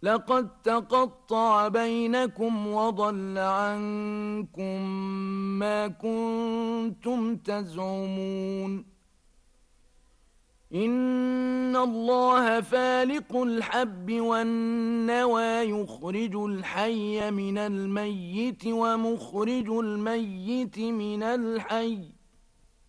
لقد تقطع بينكم وضل عنكم ما كنتم تزعمون إن الله فالق الحب والنوى يخرج الحي من الميت ومخرج الميت من الحي